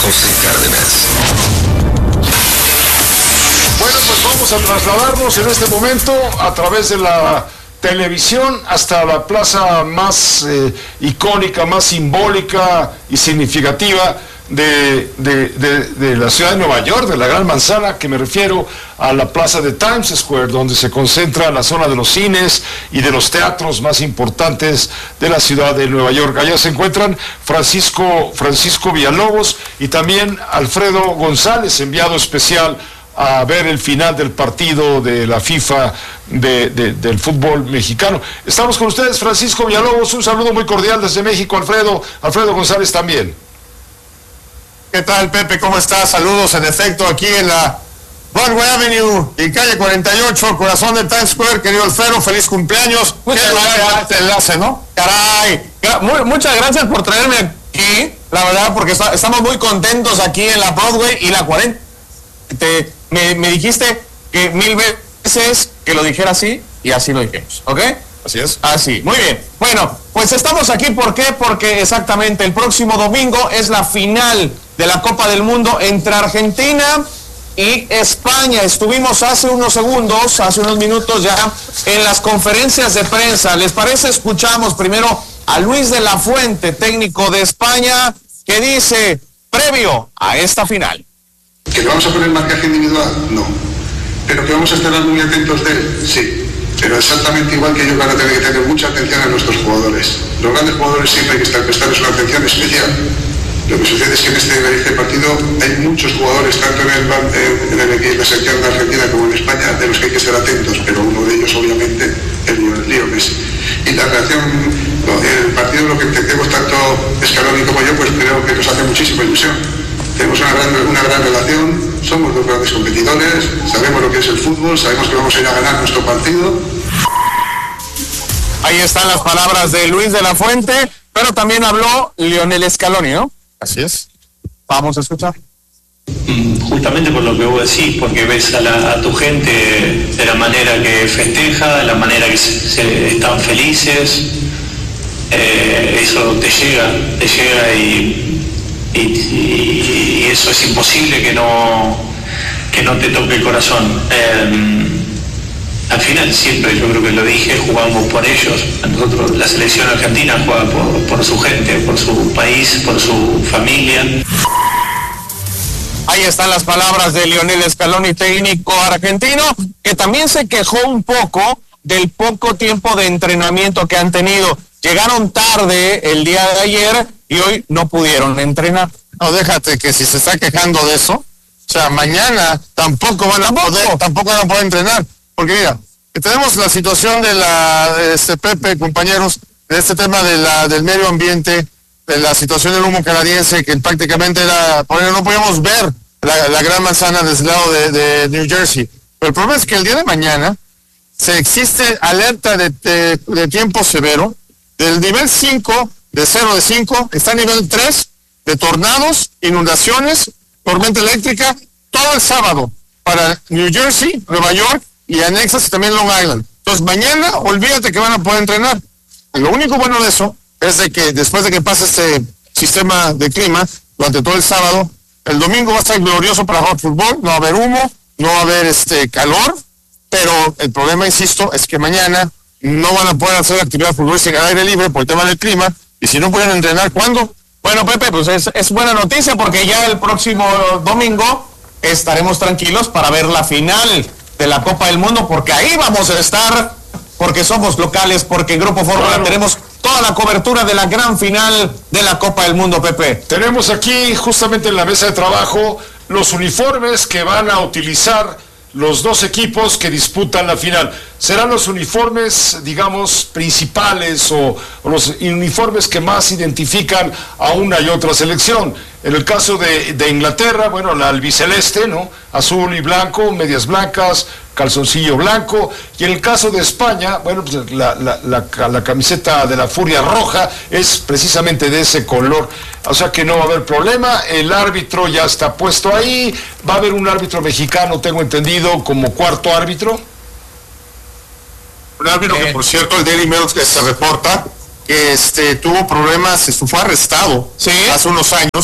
José Cárdenas. Bueno, pues vamos a trasladarnos en este momento a través de la televisión hasta la plaza más icónica, más simbólica y significativa de la ciudad de Nueva York, de la Gran Manzana, que me refiero a la plaza de Times Square, donde se concentra la zona de los cines y de los teatros más importantes de la ciudad de Nueva York. Allá se encuentran Francisco Villalobos y también Alfredo González, enviado especial a ver el final del partido de la FIFA del fútbol mexicano. Estamos con ustedes, Francisco Villalobos, un saludo muy cordial desde México. Alfredo González también. ¿Qué tal, Pepe? ¿Cómo estás? Saludos, en efecto, aquí en la Broadway Avenue y calle 48, corazón de Times Square. Querido Alfredo, feliz cumpleaños. Muchas gracias. Este enlace, ¿no? Caray, muchas gracias por traerme aquí, la verdad, porque estamos muy contentos aquí en la Broadway y la 40. Me dijiste que 1000 veces que lo dijera así, y así lo dijimos, ¿ok? Así es. Así, muy bien. Bueno, pues estamos aquí, ¿por qué? Porque exactamente el próximo domingo es la final de la Copa del Mundo entre Argentina y España. Estuvimos hace unos minutos ya, en las conferencias de prensa. ¿Les parece? Escuchamos primero a Luis de la Fuente, técnico de España, que dice, previo a esta final. ¿Que le vamos a poner marcaje individual? No. ¿Pero que vamos a estar muy atentos de él? Sí. Pero exactamente igual que ellos van a tener que tener mucha atención a nuestros jugadores. Los grandes jugadores siempre hay que prestarles una atención especial. Lo que sucede es que en este partido hay muchos jugadores, tanto en la selección de Argentina como en España, de los que hay que estar atentos, pero uno de ellos obviamente es Leo Messi. Y la reacción, el partido, lo que entendemos tanto Scaloni como yo, pues creo que nos hace muchísima ilusión. Tenemos una gran relación, somos dos grandes competidores, sabemos lo que es el fútbol, sabemos que vamos a ir a ganar nuestro partido. Ahí están las palabras de Luis de la Fuente, pero también habló Lionel Scaloni, ¿no? Así es. Vamos a escuchar. Justamente por lo que vos decís, porque ves a tu gente de la manera que festeja, de la manera que están felices, eso te llega y eso es imposible que no te toque el corazón. Al final siempre, yo creo que lo dije, jugamos por ellos. Nosotros, la selección argentina juega por su gente, por su país, por su familia. Ahí están las palabras de Lionel Scaloni, técnico argentino, que también se quejó un poco del poco tiempo de entrenamiento que han tenido. Llegaron tarde el día de ayer y hoy no pudieron entrenar. No, déjate que si se está quejando de eso, o sea, mañana tampoco van a poder entrenar. Porque mira, tenemos la situación de Pepe, compañeros, de este tema del medio ambiente, de la situación del humo canadiense, que prácticamente no podíamos ver la Gran Manzana desde el lado de New Jersey. Pero el problema es que el día de mañana se existe alerta de tiempo severo, del nivel 5, de 0 de 5, está a nivel 3, de tornados, inundaciones, tormenta eléctrica, todo el sábado, para New Jersey, Nueva York, y anexas también Long Island. Entonces mañana olvídate que van a poder entrenar. Y lo único bueno de eso es de que después de que pase este sistema de clima durante todo el sábado, el domingo va a estar glorioso para jugar fútbol, no va a haber humo, no va a haber calor, pero el problema, insisto, es que mañana no van a poder hacer actividad futbolística al aire libre por el tema del clima, y si no pueden entrenar, ¿cuándo? Bueno, Pepe, pues es buena noticia porque ya el próximo domingo estaremos tranquilos para ver la final de la Copa del Mundo, porque ahí vamos a estar, porque somos locales, porque en Grupo Fórmula tenemos toda la cobertura de la gran final de la Copa del Mundo, Pepe. Tenemos aquí, justamente en la mesa de trabajo, los uniformes que van a utilizar los dos equipos que disputan la final. Serán los uniformes, digamos, principales o los uniformes que más identifican a una y otra selección. En el caso de Inglaterra, bueno, la albiceleste, ¿no? Azul y blanco, medias blancas, calzoncillo blanco. Y en el caso de España, bueno, pues la camiseta de la Furia Roja es precisamente de ese color. O sea que no va a haber problema. El árbitro ya está puesto ahí. Va a haber un árbitro mexicano, tengo entendido, como cuarto árbitro. Un árbitro que, por cierto, el Daily Mail se reporta que tuvo problemas, fue arrestado hace unos años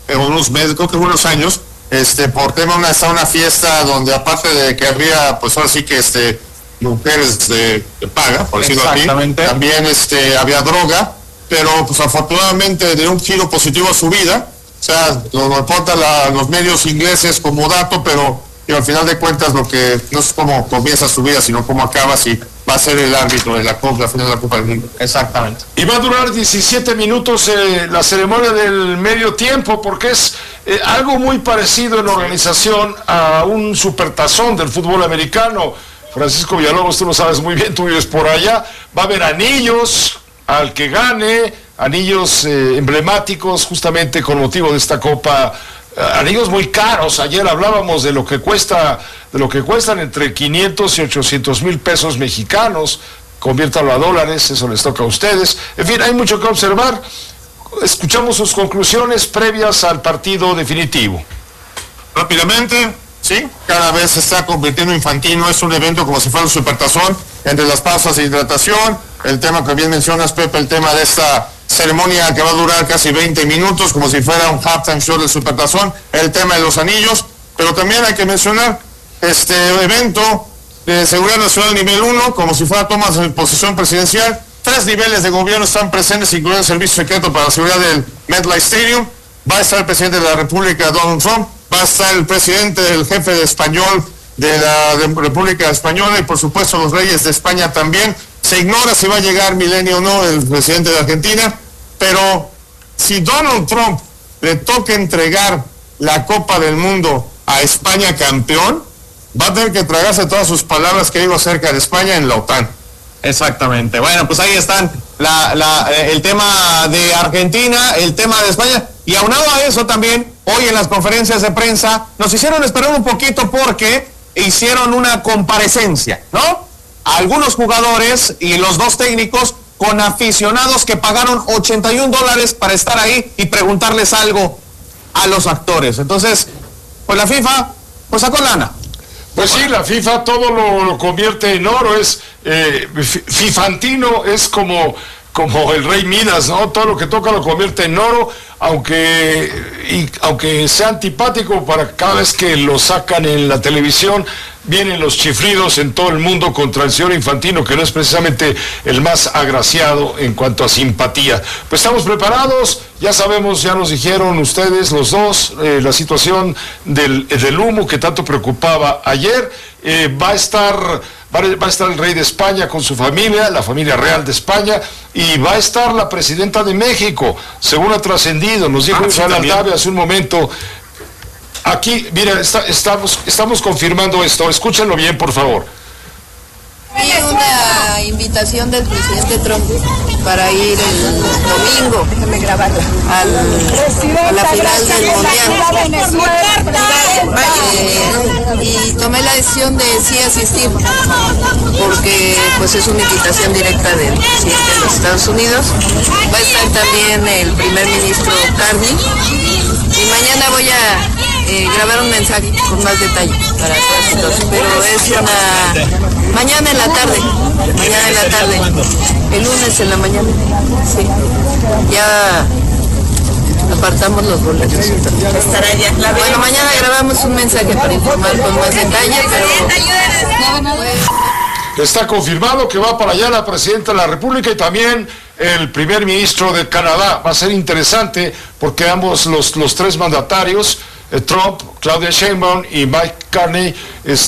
unos meses, creo que unos años, por tema de una fiesta donde aparte de que había, pues ahora sí que mujeres de paga, por decirlo así, también había droga, pero pues afortunadamente dio un giro positivo a su vida. O sea, lo reportan los medios ingleses como dato, pero al final de cuentas lo que no es cómo comienza su vida, sino cómo acaba, si va a ser el árbitro de la final de la Copa del Mundo. Exactamente. Y va a durar 17 minutos la ceremonia del medio tiempo, porque es algo muy parecido en organización a un supertazón del fútbol americano. Francisco Villalobos, tú lo sabes muy bien, tú vives por allá. Va a haber anillos al que gane, anillos emblemáticos justamente con motivo de esta Copa. Anillos muy caros. Ayer hablábamos de lo que cuestan entre 500 y 800 mil pesos mexicanos. Conviértalo a dólares, eso les toca a ustedes. En fin, hay mucho que observar. Escuchamos sus conclusiones previas al partido definitivo. Rápidamente, sí, cada vez se está convirtiendo Infantino, es un evento como si fuera un supertazón, entre las pausas de hidratación, el tema que bien mencionas, Pepe, el tema de esta ceremonia que va a durar casi 20 minutos, como si fuera un halftime show del supertazón, el tema de los anillos, pero también hay que mencionar este evento de seguridad nacional nivel 1, como si fuera tomas de posición presidencial. 3 niveles de gobierno están presentes, incluido el servicio secreto para la seguridad del MetLife Stadium. Va a estar el presidente de la República, Donald Trump, va a estar el presidente, el jefe de español de la República Española, y por supuesto los reyes de España también. Se ignora si va a llegar Milenio o no el presidente de Argentina, pero si Donald Trump le toca entregar la Copa del Mundo a España campeón, va a tener que tragarse todas sus palabras que digo acerca de España en la OTAN. Exactamente. Bueno, pues ahí están el tema de Argentina, el tema de España, y aunado a eso también, hoy en las conferencias de prensa, nos hicieron esperar un poquito porque hicieron una comparecencia, ¿no? Algunos jugadores y los 2 técnicos con aficionados que pagaron $81 para estar ahí y preguntarles algo a los actores. Entonces, pues la FIFA, pues sacó lana. Pues sí, la FIFA todo lo convierte en oro, Fifantino es como el rey Midas, ¿no? Todo lo que toca lo convierte en oro, aunque sea antipático para cada vez que lo sacan en la televisión, vienen los chiflidos en todo el mundo contra el señor Infantino, que no es precisamente el más agraciado en cuanto a simpatía. Pues estamos preparados, ya sabemos, ya nos dijeron ustedes los dos, la situación del humo que tanto preocupaba ayer. Va a estar el rey de España con su familia, la familia real de España, y va a estar la presidenta de México, según ha trascendido, nos dijo Israel Aldave hace un momento. Aquí, mira, estamos confirmando esto, escúchenlo bien, por favor. Hay una invitación del presidente Trump para ir el domingo a la final del Mundial. Y tomé la decisión de sí asistir, porque pues es una invitación directa del presidente de los Estados Unidos. Va a estar también el primer ministro Carney, y mañana voy a grabar un mensaje con más detalle para todos, pero es mañana en la tarde, el lunes en la mañana, sí, ya apartamos los boletos. Bueno, mañana grabamos un mensaje para informar con más detalle, pero está confirmado que va para allá la presidenta de la República y también el primer ministro de Canadá. Va a ser interesante porque ambos los 3 mandatarios, Trump, Claudia Sheinbaum y Mike Carney,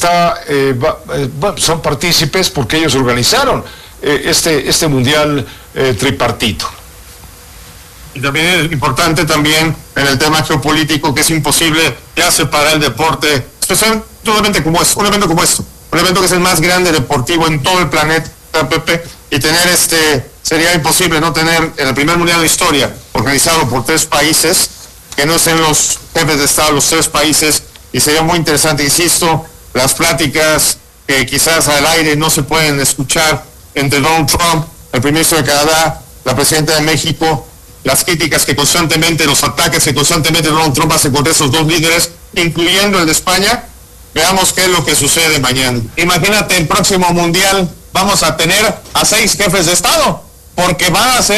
son partícipes porque ellos organizaron este mundial tripartito. Y también es importante también en el tema geopolítico, que es imposible ya separar el deporte, especialmente un evento como esto, un evento que es el más grande deportivo en todo el planeta, Pepe, y tener sería imposible no tener en el primer mundial de la historia organizado por 3 países, que no sean los jefes de Estado, los 3 países, y sería muy interesante, insisto, las pláticas que quizás al aire no se pueden escuchar entre Donald Trump, el primer ministro de Canadá, la presidenta de México, las críticas que constantemente, los ataques que constantemente Donald Trump hace contra esos 2 líderes, incluyendo el de España. Veamos qué es lo que sucede mañana. Imagínate, el próximo mundial vamos a tener a 6 jefes de Estado, porque van a ser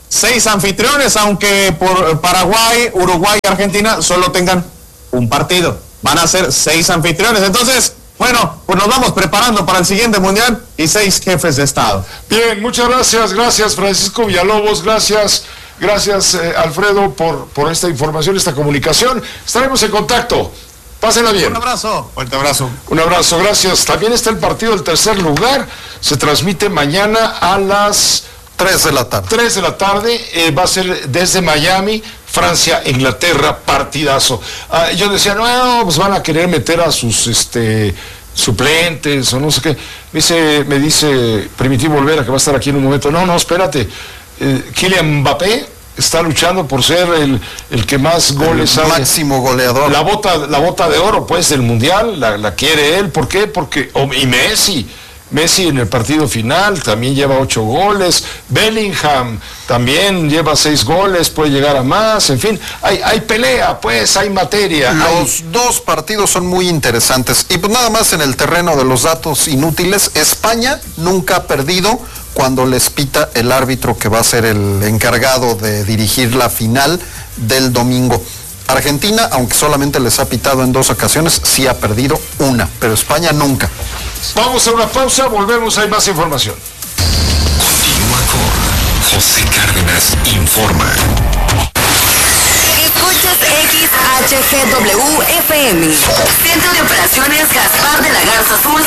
6 anfitriones, aunque por Paraguay, Uruguay y Argentina solo tengan un partido. Van a ser 6 anfitriones. Entonces, bueno, pues nos vamos preparando para el siguiente mundial y 6 jefes de Estado. Bien, muchas gracias Francisco Villalobos, gracias Alfredo por esta información, esta comunicación. Estaremos en contacto. Pásenla bien. Un abrazo. Fuerte abrazo. Un abrazo, gracias. También está el partido del tercer lugar. Se transmite mañana a las 3 de la tarde. 3 de la tarde. Va a ser desde Miami, Francia, Inglaterra, partidazo. Yo decía, no, pues van a querer meter a sus suplentes o no sé qué. Me dice Primitivo Olvera, que va a estar aquí en un momento. No, espérate. Kylian Mbappé está luchando por ser el que más goles hace. Máximo goleador. La bota de oro, pues, del Mundial, la quiere él. ¿Por qué? Y Messi en el partido final también lleva 8 goles. Bellingham también lleva 6 goles, puede llegar a más. En fin, hay pelea, pues, hay materia. Los dos partidos son muy interesantes. Y pues nada más en el terreno de los datos inútiles, España nunca ha perdido cuando les pita el árbitro que va a ser el encargado de dirigir la final del domingo. Argentina, aunque solamente les ha pitado en 2 ocasiones, sí ha perdido una, pero España nunca. Vamos a una pausa, volvemos, hay más información. Continúa con José Cárdenas Informa. Escuchas XHGW FM. Centro de Operaciones Gaspar de la Garza Azul.